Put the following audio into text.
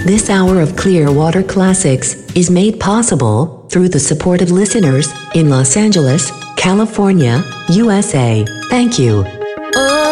This hour of Clearwater Classics is made possible through the support of listeners in Los Angeles, California, USA. Thank you.